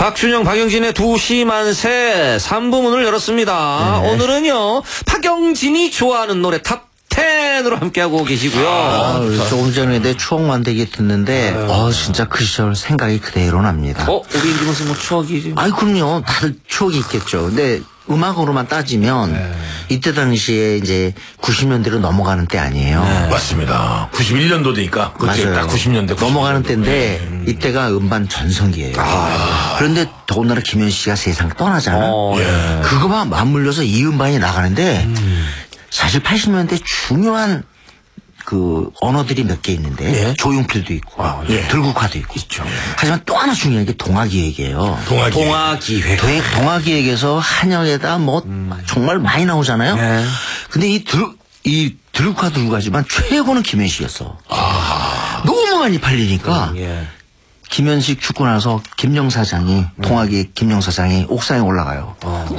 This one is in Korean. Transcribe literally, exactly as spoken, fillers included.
박준영, 박영진의 두 시 만세 삼 부 문을 열었습니다. 네. 오늘은요, 박영진이 좋아하는 노래 탑 텐으로 함께하고 계시고요. 아, 조금 전에 내 추억 만들기 듣는데, 네. 어, 진짜 그 시절 생각이 그대로 납니다. 어, 우리 무슨 뭐 추억이지? 아이, 그럼요. 다들 추억이 있겠죠. 근데 음악으로만 따지면, 네. 이때 당시에 이제 구십 년대로 넘어가는 때 아니에요. 네. 맞습니다. 구십일 년도니까. 그때 딱 구십 년대. 넘어가는 때인데, 네. 이때가 음반 전성기예요. 아. 그런데 더군다나 김현 씨가 세상 떠나잖아. 어, 예. 그거만 맞물려서 이 음반이 나가는데, 음. 사실 팔십 년대 중요한 그 언어들이 몇 개 있는데, 예? 조용필도 있고, 아, 예. 들국화도 있고. 있죠. 예. 하지만 또 하나 중요한 게 동아기획이에요. 동아기획. 동아기획. 동아기획에서 한영에다 뭐 음. 정말 많이 나오잖아요. 예. 근데 이 들, 이 들국화 들국화지만 최고는 김현식이었어. 아. 너무 많이 팔리니까. 음, 예. 김현식 죽고 나서 김영 사장이, 음. 동아기획 김영 사장이 옥상에 올라가요. 어.